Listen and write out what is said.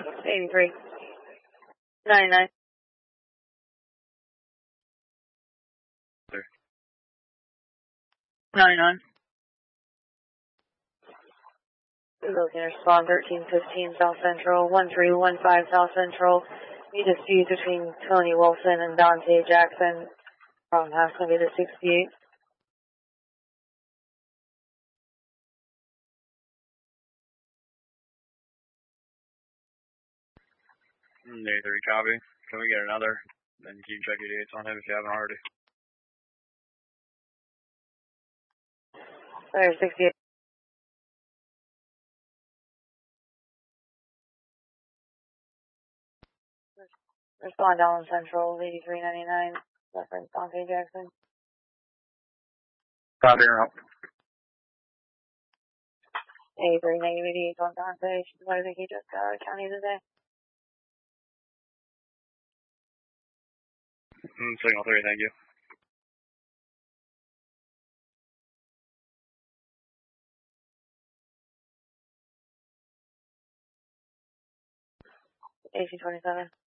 83. 99. There. 99. Eagle can respond 1315 South Central, 1315 South Central. Need a dispute between Tony Wilson and Dante Jackson. That's going to be the 68. Day 3 copy. Can we get another? Then you can check your dates on him if you haven't already. There's 68. Respond down Central, 8399. Reference Dante Jackson. Copy her out. 83 negative 88 on Dante. I think he just got out of county today. Signal 3, thank you. AC 27.